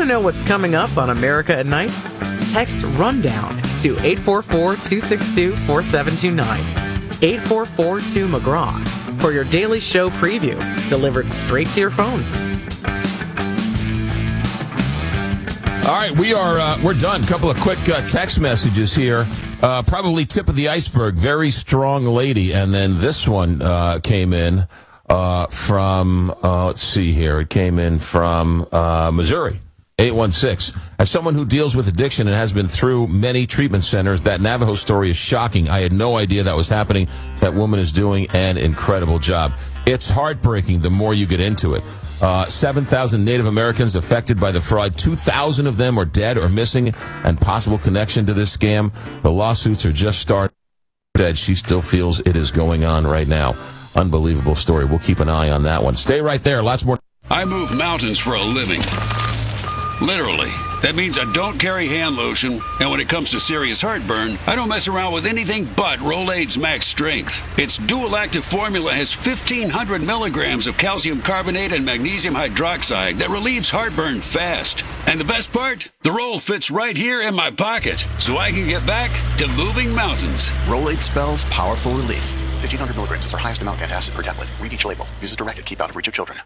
know what's coming up on America at Night? Text RUNDOWN to 844-262-4729. 844-2McGraw for your daily show preview delivered straight to your phone. All right, we're done. Couple of quick text messages here. Probably tip of the iceberg. Very strong lady, and then this one came in from. Let's see here. It came in from Missouri. 816. As someone who deals with addiction and has been through many treatment centers, that Navajo story is shocking. I had no idea that was happening. That woman is doing an incredible job. It's heartbreaking the more you get into it. 7,000 Native Americans affected by the fraud. 2,000 of them are dead or missing, and possible connection to this scam. The lawsuits are just starting. She still feels it is going on right now. Unbelievable story. We'll keep an eye on that one. Stay right there. Lots more. I move mountains for a living. Literally. That means I don't carry hand lotion, and when it comes to serious heartburn, I don't mess around with anything but Rolaids Max Strength. Its dual-active formula has 1,500 milligrams of calcium carbonate and magnesium hydroxide that relieves heartburn fast. And the best part? The roll fits right here in my pocket, so I can get back to moving mountains. Rolaids spells powerful relief. 1,500 milligrams is our highest amount of antacid per tablet. Read each label. Use as directed. Keep out of reach of children.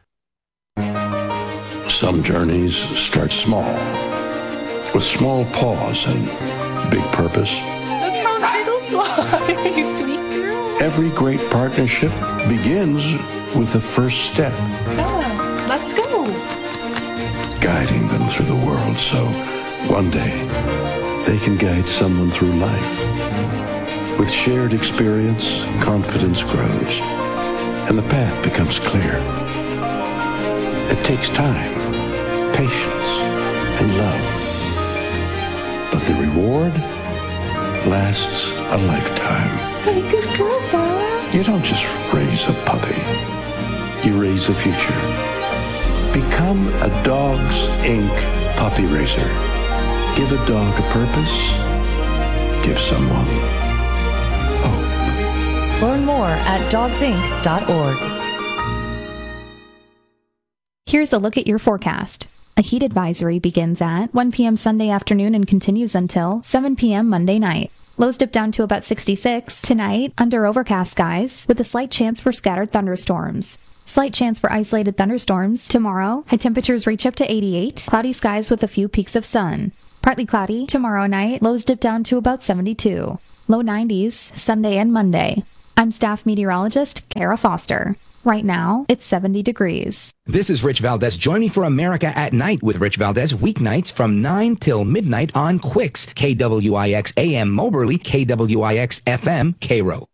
Some journeys start small, with small pause and big purpose. Look how little fly, you sweet girl. Every great partnership begins with the first step. Yeah, let's go. Guiding them through the world so one day they can guide someone through life. With shared experience, confidence grows, and the path becomes clear. It takes time, patience, and love. But the reward lasts a lifetime. Good girl, Dad. You don't just raise a puppy. You raise a future. Become a Dogs Inc. puppy raiser. Give a dog a purpose. Give someone hope. Learn more at dogsinc.org. Here's a look at your forecast. A heat advisory begins at 1 p.m. Sunday afternoon and continues until 7 p.m. Monday night. Lows dip down to about 66. Tonight, under overcast skies, with a slight chance for scattered thunderstorms. Slight chance for isolated thunderstorms. Tomorrow, high temperatures reach up to 88. Cloudy skies with a few peaks of sun. Partly cloudy. Tomorrow night, lows dip down to about 72. Low 90s, Sunday and Monday. I'm staff meteorologist Kara Foster. Right now, it's 70 degrees. This is Rich Valdez. Join me for America at Night with Rich Valdez, weeknights from 9 till midnight on Quicks, KWIX AM Moberly, KWIX FM Cairo.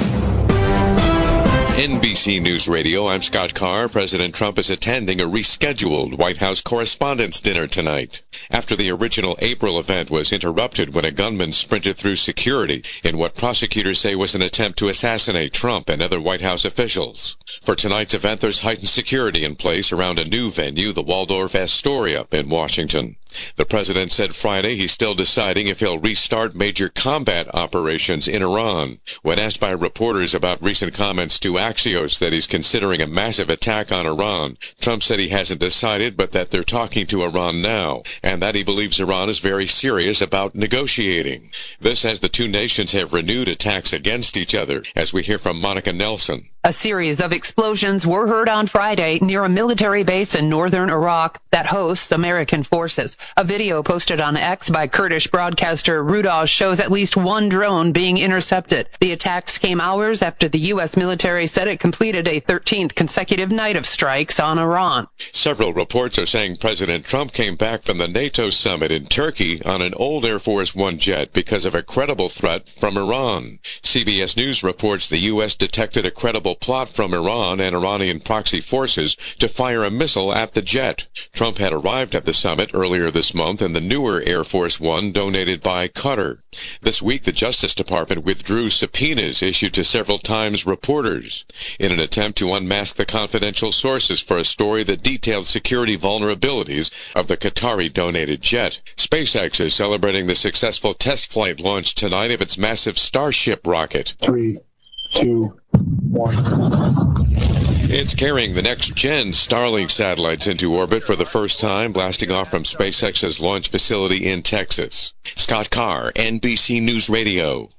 NBC News Radio, I'm Scott Carr. President Trump is attending a rescheduled White House Correspondents' Dinner tonight, after the original April event was interrupted when a gunman sprinted through security in what prosecutors say was an attempt to assassinate Trump and other White House officials. For tonight's event, there's heightened security in place around a new venue, the Waldorf Astoria in Washington. The president said Friday he's still deciding if he'll restart major combat operations in Iran. When asked by reporters about recent comments to Axios that he's considering a massive attack on Iran, Trump said he hasn't decided, but that they're talking to Iran now, and that he believes Iran is very serious about negotiating. This as the two nations have renewed attacks against each other, as we hear from Monica Nelson. A series of explosions were heard on Friday near a military base in northern Iraq that hosts American forces. A video posted on X by Kurdish broadcaster Rudaz shows at least one drone being intercepted. The attacks came hours after the U.S. military said it completed a 13th consecutive night of strikes on Iran. Several reports are saying President Trump came back from the NATO summit in Turkey on an old Air Force One jet because of a credible threat from Iran. CBS News reports the U.S. detected a credible plot from Iran and Iranian proxy forces to fire a missile at the jet. Trump had arrived at the summit earlier this month in the newer Air Force One donated by Qatar. This week, the Justice Department withdrew subpoenas issued to several Times reporters in an attempt to unmask the confidential sources for a story that detailed security vulnerabilities of the Qatari-donated jet. SpaceX is celebrating the successful test flight launch tonight of its massive Starship rocket. 3, 2, 1. It's carrying the next-gen Starlink satellites into orbit for the first time, blasting off from SpaceX's launch facility in Texas. Scott Carr, NBC News Radio.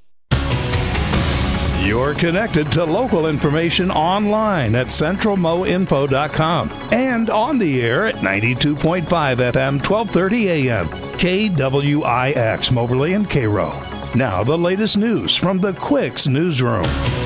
You're connected to local information online at centralmoinfo.com and on the air at 92.5 FM, 1230 AM, KWIX, Moberly and Cairo. Now the latest news from the Quicks newsroom.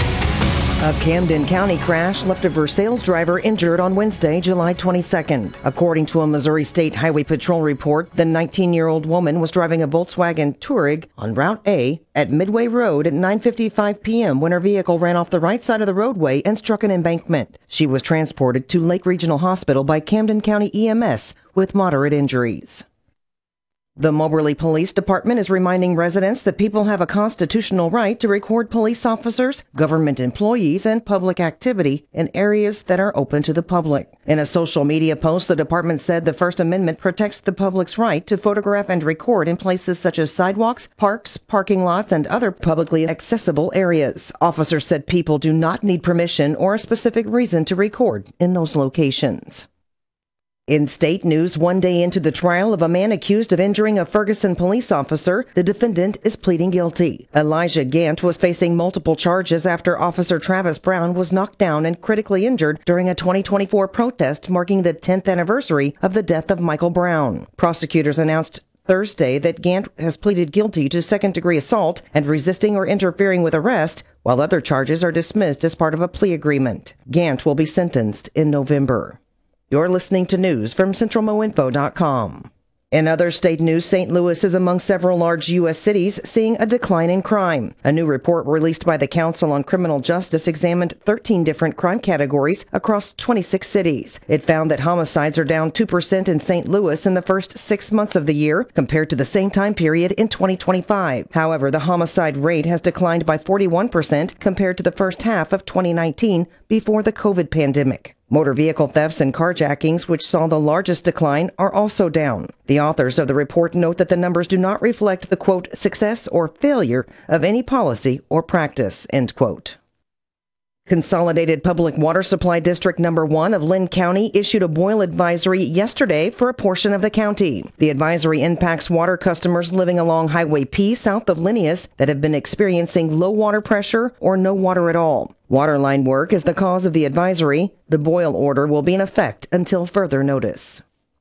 A Camden County crash left a Versailles driver injured on Wednesday, July 22nd. According to a Missouri State Highway Patrol report, the 19-year-old woman was driving a Volkswagen Touareg on Route A at Midway Road at 9:55 p.m. when her vehicle ran off the right side of the roadway and struck an embankment. She was transported to Lake Regional Hospital by Camden County EMS with moderate injuries. The Moberly Police Department is reminding residents that people have a constitutional right to record police officers, government employees, and public activity in areas that are open to the public. In a social media post, the department said the First Amendment protects the public's right to photograph and record in places such as sidewalks, parks, parking lots, and other publicly accessible areas. Officers said people do not need permission or a specific reason to record in those locations. In state news, one day into the trial of a man accused of injuring a Ferguson police officer, the defendant is pleading guilty. Elijah Gant was facing multiple charges after Officer Travis Brown was knocked down and critically injured during a 2024 protest marking the 10th anniversary of the death of Michael Brown. Prosecutors announced Thursday that Gant has pleaded guilty to second-degree assault and resisting or interfering with arrest, while other charges are dismissed as part of a plea agreement. Gant will be sentenced in November. You're listening to news from CentralMoInfo.com. In other state news, St. Louis is among several large U.S. cities seeing a decline in crime. A new report released by the Council on Criminal Justice examined 13 different crime categories across 26 cities. It found that homicides are down 2% in St. Louis in the first 6 months of the year compared to the same time period in 2025. However, the homicide rate has declined by 41% compared to the first half of 2019 before the COVID pandemic. Motor vehicle thefts and carjackings, which saw the largest decline, are also down. The authors of the report note that the numbers do not reflect the, quote, success or failure of any policy or practice, end quote. Consolidated Public Water Supply District Number 1 of Linn County issued a boil advisory yesterday for a portion of the county. The advisory impacts water customers living along Highway P south of Linnaeus that have been experiencing low water pressure or no water at all. Waterline work is the cause of the advisory. The boil order will be in effect until further notice.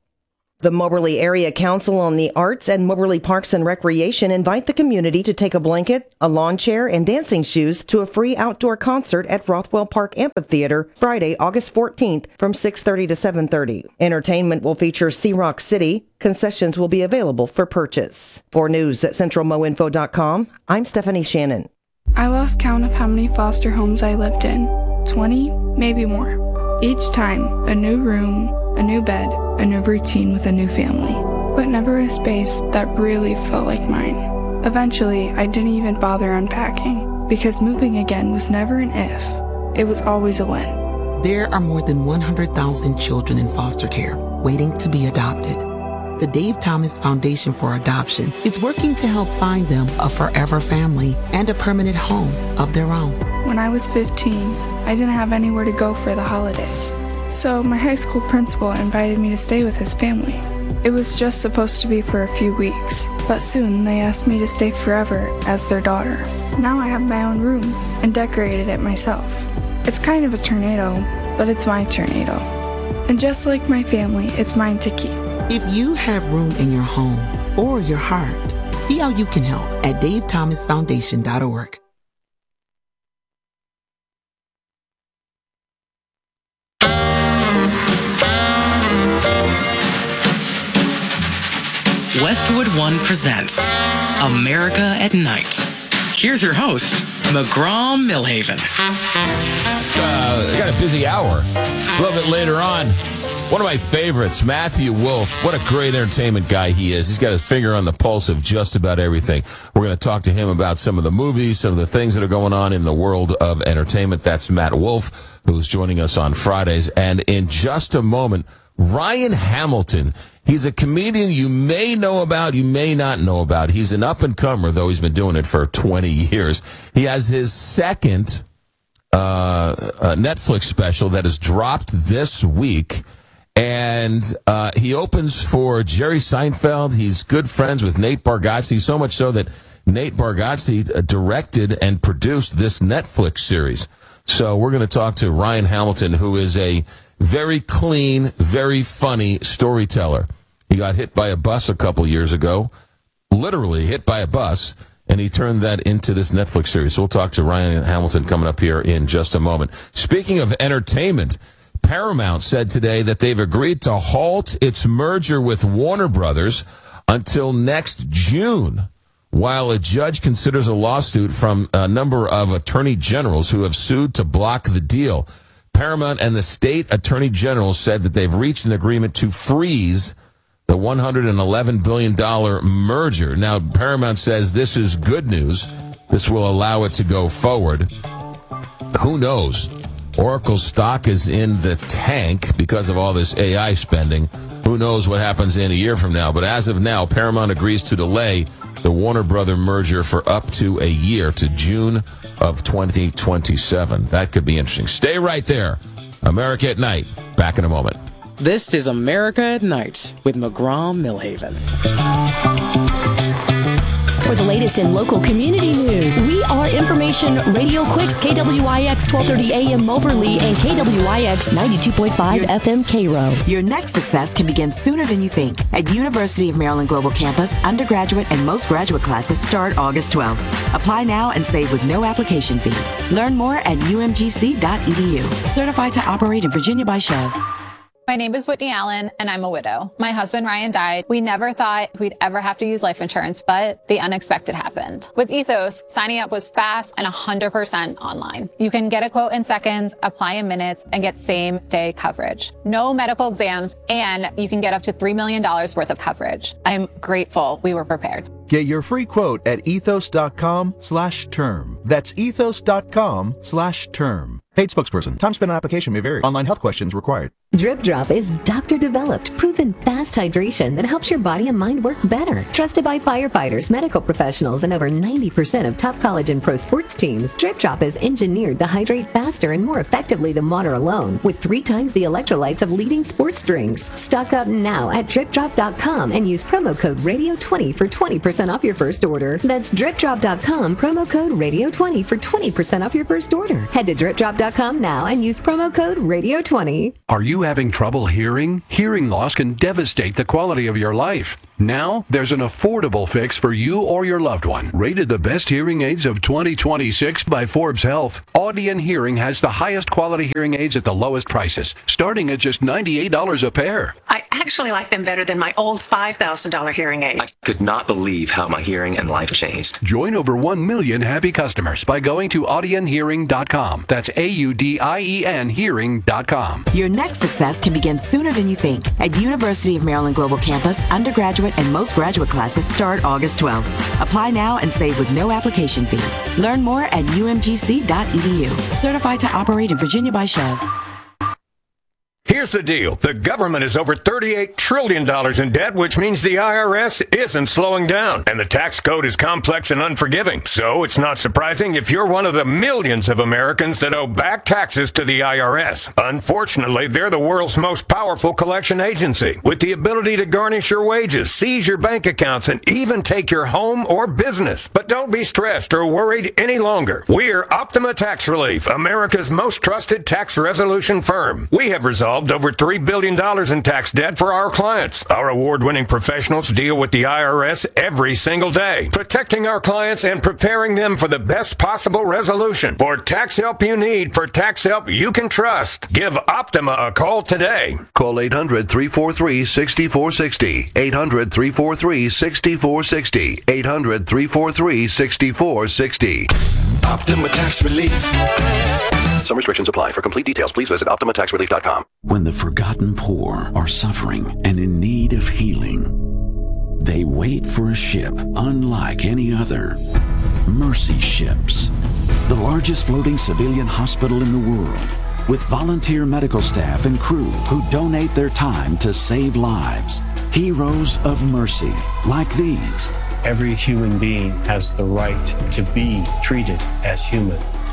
The Moberly Area Council on the Arts and Moberly Parks and Recreation invite the community to take a blanket, a lawn chair, and dancing shoes to a free outdoor concert at Rothwell Park Amphitheater Friday, August 14th from 6:30 to 7:30. Entertainment will feature Sea Rock City. Concessions will be available for purchase. For news at CentralMoInfo.com, I'm Stephanie Shannon. I lost count of how many foster homes I lived in. 20, maybe more. Each time, a new room, a new bed, a new routine with a new family. But never a space that really felt like mine. Eventually, I didn't even bother unpacking, because moving again was never an if. It was always a when. There are more than 100,000 children in foster care waiting to be adopted. The Dave Thomas Foundation for Adoption is working to help find them a forever family and a permanent home of their own. When I was 15, I didn't have anywhere to go for the holidays. So my high school principal invited me to stay with his family. It was just supposed to be for a few weeks, but soon they asked me to stay forever as their daughter. Now I have my own room and decorated it myself. It's kind of a tornado, but it's my tornado. And just like my family, it's mine to keep. If you have room in your home or your heart, see how you can help at davethomasfoundation.org. Westwood One presents America at Night. Here's your host, McGraw Millhaven. I got a busy hour. A little bit later on, one of my favorites, Matthew Wolf. What a great entertainment guy he is. He's got his finger on the pulse of just about everything. We're going to talk to him about some of the movies, some of the things that are going on in the world of entertainment. That's Matt Wolf, who's joining us on Fridays. And in just a moment, Ryan Hamilton. He's a comedian you may know about, you may not know about. He's an up-and-comer, though he's been doing it for 20 years. He has his second Netflix special that is dropped this week. And he opens for Jerry Seinfeld. He's good friends with Nate Bargatze, so much so that Nate Bargatze directed and produced this Netflix series. So we're going to talk to Ryan Hamilton, who is a very clean, very funny storyteller. He got hit by a bus a couple years ago, literally hit by a bus, and he turned that into this Netflix series. So we'll talk to Ryan Hamilton coming up here in just a moment. Speaking of entertainment, Paramount said today that they've agreed to halt its merger with Warner Brothers until next June, while a judge considers a lawsuit from a number of attorney generals who have sued to block the deal. Paramount and the state attorney general said that they've reached an agreement to freeze the $111 billion merger. Now, Paramount says this is good news. This will allow it to go forward. Who knows? Oracle's stock is in the tank because of all this AI spending. Who knows what happens in a year from now? But as of now, Paramount agrees to delay the Warner Brother merger for up to a year to June of 2027. That could be interesting. Stay right there. America at Night. Back in a moment. This is America at Night with McGraw-Millhaven. For the latest in local community news, we are Information Radio Quicks, KWIX 1230 AM Moberly and KWIX 92.5 FM Cairo. Your next success can begin sooner than you think. At University of Maryland Global Campus, undergraduate and most graduate classes start August 12th. Apply now and save with no application fee. Learn more at umgc.edu. Certified to operate in Virginia by Chev. My name is Whitney Allen, and I'm a widow. My husband, Ryan, died. We never thought we'd ever have to use life insurance, but the unexpected happened. With Ethos, signing up was fast and 100% online. You can get a quote in seconds, apply in minutes, and get same-day coverage. No medical exams, and you can get up to $3 million worth of coverage. I'm grateful we were prepared. Get your free quote at ethos.com/term. That's ethos.com/term. Paid spokesperson. Time spent on application may vary. Online health questions required. Drip Drop is doctor-developed, proven fast hydration that helps your body and mind work better. Trusted by firefighters, medical professionals, and over 90% of top college and pro sports teams, Drip Drop is engineered to hydrate faster and more effectively than water alone, with 3 times the electrolytes of leading sports drinks. Stock up now at dripdrop.com and use promo code RADIO20 for 20% off your first order. That's dripdrop.com, promo code RADIO20 for 20% off your first order. Head to dripdrop.com now and use promo code RADIO20. Are you having trouble hearing? Hearing loss can devastate the quality of your life. Now, there's an affordable fix for you or your loved one. Rated the best hearing aids of 2026 by Forbes Health, Audion Hearing has the highest quality hearing aids at the lowest prices, starting at just $98 a pair. I actually like them better than my old $5,000 hearing aid. I could not believe how my hearing and life changed. Join over 1 million happy customers by going to audionhearing.com. That's AUDIEN hearing.com. Your next success can begin sooner than you think. At University of Maryland Global Campus, undergraduate and most graduate classes start August 12th. Apply now and save with no application fee. Learn more at umgc.edu. Certified to operate in Virginia by Chev. Here's the deal. The government is over $38 trillion in debt, which means the IRS isn't slowing down. And the tax code is complex and unforgiving. So it's not surprising if you're one of the millions of Americans that owe back taxes to the IRS. Unfortunately, they're the world's most powerful collection agency, with the ability to garnish your wages, seize your bank accounts, and even take your home or business. But don't be stressed or worried any longer. We're Optima Tax Relief, America's most trusted tax resolution firm. We have resolved over $3 billion in tax debt for our clients. Our award-winning professionals deal with the IRS every single day, protecting our clients and preparing them for the best possible resolution. For tax help you need, for tax help you can trust, give Optima a call today. Call 800-343-6460. 800-343-6460. 800-343-6460. Optima Tax Relief. Some restrictions apply. For complete details, please visit OptimaTaxRelief.com. When the forgotten poor are suffering and in need of healing, they wait for a ship unlike any other. Mercy Ships, the largest floating civilian hospital in the world, with volunteer medical staff and crew who donate their time to save lives. Heroes of mercy, like these. Every human being has the right to be treated as human.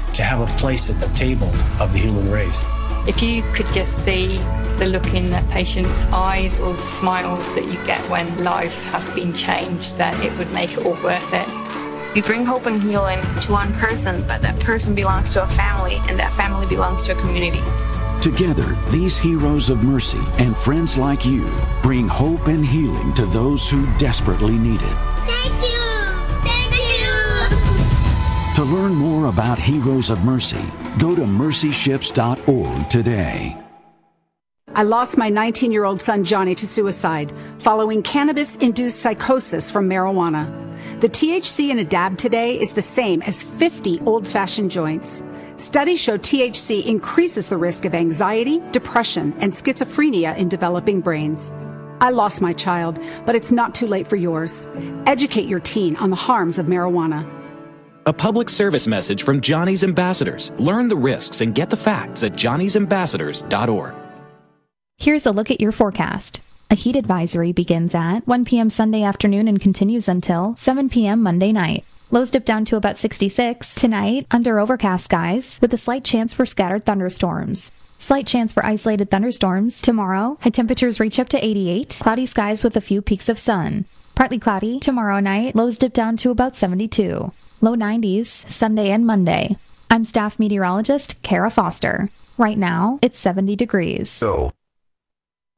to have a place at the table of the human race. If you could just see the look in the patient's eyes or the smiles that you get when lives have been changed, then it would make it all worth it. We bring hope and healing to one person, but that person belongs to a family, and that family belongs to a community. Together, these heroes of mercy and friends like you bring hope and healing to those who desperately need it. Thank you! Thank you! To learn more about Heroes of Mercy, go to mercyships.org today. I lost my 19-year-old son Johnny to suicide following cannabis-induced psychosis from marijuana. The THC in a dab today is the same as 50 old-fashioned joints. Studies show THC increases the risk of anxiety, depression, and schizophrenia in developing brains. I lost my child, but it's not too late for yours. Educate your teen on the harms of marijuana. A public service message from Johnny's Ambassadors. Learn the risks and get the facts at johnnysambassadors.org. Here's a look at your forecast. A heat advisory begins at 1 p.m. Sunday afternoon and continues until 7 p.m. Monday night. Lows dip down to about 66. Tonight, under overcast skies, with a slight chance for scattered thunderstorms. Slight chance for isolated thunderstorms. Tomorrow, high temperatures reach up to 88. Cloudy skies with a few peaks of sun. Partly cloudy. Tomorrow night, lows dip down to about 72. Low 90s, Sunday and Monday. I'm staff meteorologist Kara Foster. Right now, it's 70 degrees. Go.